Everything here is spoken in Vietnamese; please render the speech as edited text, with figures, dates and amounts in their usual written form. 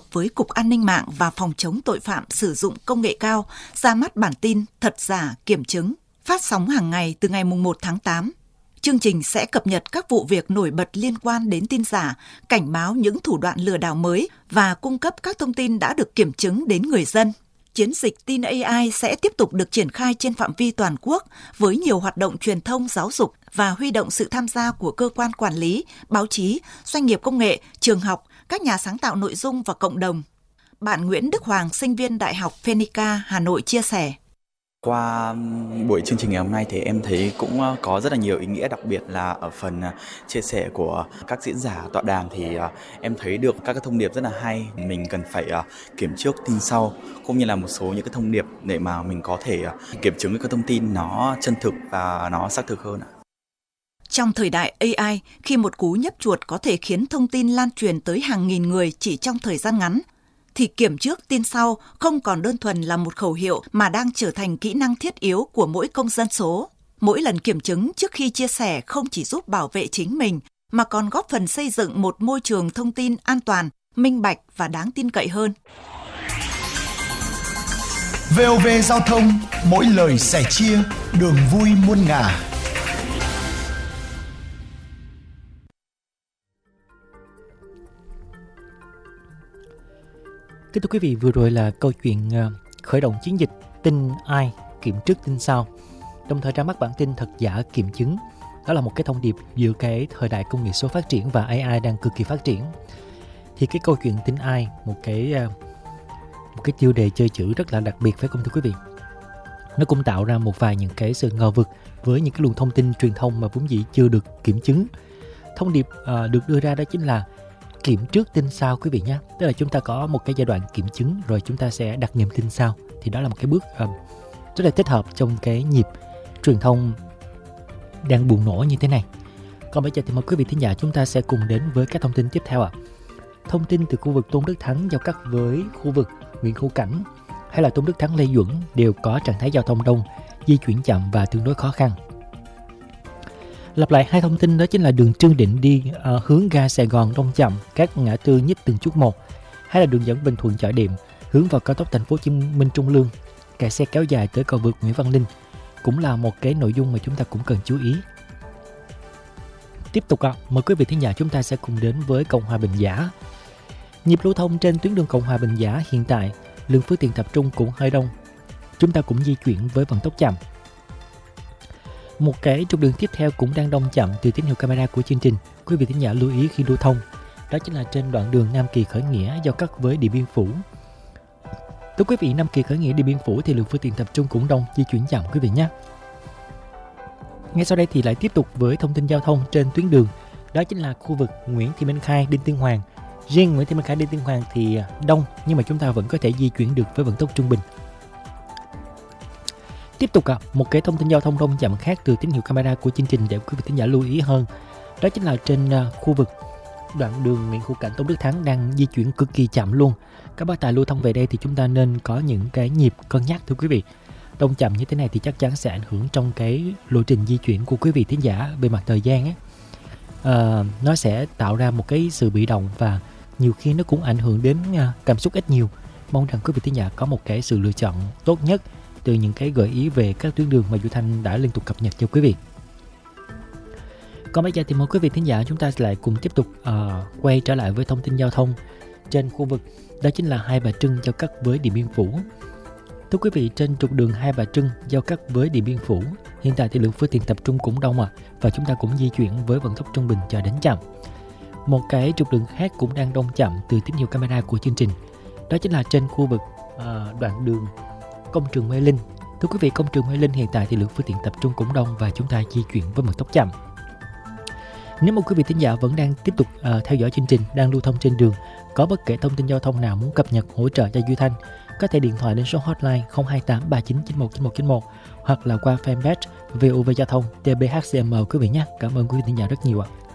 với Cục An ninh mạng và Phòng chống tội phạm sử dụng công nghệ cao ra mắt bản tin Thật giả kiểm chứng, phát sóng hàng ngày từ ngày 1 tháng 8. Chương trình sẽ cập nhật các vụ việc nổi bật liên quan đến tin giả, cảnh báo những thủ đoạn lừa đảo mới và cung cấp các thông tin đã được kiểm chứng đến người dân. Chiến dịch tin AI sẽ tiếp tục được triển khai trên phạm vi toàn quốc với nhiều hoạt động truyền thông giáo dục và huy động sự tham gia của cơ quan quản lý, báo chí, doanh nghiệp công nghệ, trường học, các nhà sáng tạo nội dung và cộng đồng. Bạn Nguyễn Đức Hoàng, sinh viên Đại học Phenica, Hà Nội chia sẻ. Qua buổi chương trình ngày hôm nay thì em thấy cũng có rất là nhiều ý nghĩa, đặc biệt là ở phần chia sẻ của các diễn giả tọa đàm thì em thấy được các cái thông điệp rất là hay. Mình cần phải kiểm trước tin sau, cũng như là một số những cái thông điệp để mà mình có thể kiểm chứng các thông tin nó chân thực và nó xác thực hơn. Trong thời đại AI, khi một cú nhấp chuột có thể khiến thông tin lan truyền tới hàng nghìn người chỉ trong thời gian ngắn, thì kiểm trước tin sau không còn đơn thuần là một khẩu hiệu mà đang trở thành kỹ năng thiết yếu của mỗi công dân số. Mỗi lần kiểm chứng trước khi chia sẻ không chỉ giúp bảo vệ chính mình, mà còn góp phần xây dựng một môi trường thông tin an toàn, minh bạch và đáng tin cậy hơn. VOV Giao thông, mỗi lời sẻ chia, đường vui muôn ngả. Kính thưa quý vị, vừa rồi là câu chuyện khởi động chiến dịch tin ai, kiểm trước tin sau, đồng thời ra mắt bản tin thật giả kiểm chứng. Đó là một cái thông điệp giữa cái thời đại công nghệ số phát triển và AI đang cực kỳ phát triển. Thì cái câu chuyện tin ai, một cái tiêu đề chơi chữ rất là đặc biệt, phải không thưa quý vị? Nó cũng tạo ra một vài những cái sự ngờ vực với những cái luồng thông tin truyền thông mà vốn dĩ chưa được kiểm chứng. Thông điệp được đưa ra đó chính là kiểm trước tin sau quý vị nhé. Tức là chúng ta có một cái giai đoạn kiểm chứng rồi chúng ta sẽ đặt niềm tin sau. Thì đó là một cái bước rất là thích hợp trong cái nhịp truyền thông đang bùng nổ như thế này. Còn bây giờ thì mời quý vị thính giả chúng ta sẽ cùng đến với các thông tin tiếp theo ạ. Thông tin từ khu vực Tôn Đức Thắng giao cắt với khu vực Nguyễn Hữu Cảnh hay là Tôn Đức Thắng Lê Duẩn đều có trạng thái giao thông đông, di chuyển chậm và tương đối khó khăn. Lặp lại hai thông tin đó chính là đường Trương Định đi hướng ga Sài Gòn đông chậm, các ngã tư nhích từng chút một, hay là đường dẫn Bình Thuận Chợ Điệm hướng vào cao tốc Thành phố Hồ Chí Minh Trung Lương, kẹt xe kéo dài tới cầu vượt Nguyễn Văn Linh cũng là một cái nội dung mà chúng ta cũng cần chú ý. Tiếp tục mời quý vị thính giả chúng ta sẽ cùng đến với Cộng Hòa Bình Giả. Nhịp lưu thông trên tuyến đường Cộng Hòa Bình Giả hiện tại, lượng phương tiện tập trung cũng hơi đông. Chúng ta cũng di chuyển với vận tốc chậm. Một cái trục đường tiếp theo cũng đang đông chậm từ tín hiệu camera của chương trình. Quý vị thính giả lưu ý khi lưu thông. Đó chính là trên đoạn đường Nam Kỳ Khởi Nghĩa giao cắt với Điện Biên Phủ. Thưa quý vị, Nam Kỳ Khởi Nghĩa Điện Biên Phủ thì lượng phương tiện tập trung cũng đông, di chuyển chậm quý vị nhé. Ngay sau đây thì lại tiếp tục với thông tin giao thông trên tuyến đường. Đó chính là khu vực Nguyễn Thị Minh Khai, Đinh Tiên Hoàng. Riêng Nguyễn Thị Minh Khai, Đinh Tiên Hoàng thì đông, nhưng mà chúng ta vẫn có thể di chuyển được với vận tốc trung bình. Tiếp tục một cái thông tin giao thông đông chậm khác từ tín hiệu camera của chương trình để quý vị thính giả lưu ý hơn. Đó chính là trên khu vực đoạn đường Nguyễn Hữu Cảnh, Tôn Đức Thắng đang di chuyển cực kỳ chậm luôn. Các bác tài lưu thông về đây thì chúng ta nên có những cái nhịp cân nhắc thưa quý vị. Đông chậm như thế này thì chắc chắn sẽ ảnh hưởng trong cái lộ trình di chuyển của quý vị thính giả về mặt thời gian ấy. Nó sẽ tạo ra một cái sự bị động và nhiều khi nó cũng ảnh hưởng đến cảm xúc ít nhiều. Mong rằng quý vị thính giả có một cái sự lựa chọn tốt nhất từ những cái gợi ý về các tuyến đường mà Duy Thanh đã liên tục cập nhật cho quý vị. Còn bây giờ thì mời quý vị thính giả chúng ta lại cùng tiếp tục quay trở lại với thông tin giao thông trên khu vực, đó chính là Hai Bà Trưng giao cắt với Điện Biên Phủ. Thưa quý vị, trên trục đường Hai Bà Trưng giao cắt với Điện Biên Phủ, hiện tại thì lượng phương tiện tập trung cũng đông và chúng ta cũng di chuyển với vận tốc trung bình cho đến chậm. Một cái trục đường khác cũng đang đông chậm từ tín hiệu camera của chương trình, đó chính là trên khu vực đoạn đường Công trường Mê Linh. Thưa quý vị, Công trường Mê Linh hiện tại thì lượng phương tiện tập trung cũng đông và chúng ta di chuyển với vận tốc chậm. Nếu mà quý vị thính giả vẫn đang tiếp tục theo dõi chương trình, đang lưu thông trên đường, có bất kể thông tin giao thông nào muốn cập nhật hỗ trợ cho Duy Thanh, có thể điện thoại đến số hotline 028 3991 9191 hoặc là qua fanpage VOV Giao thông TBHCM quý vị nhé. Cảm ơn quý vị thính giả rất nhiều ạ.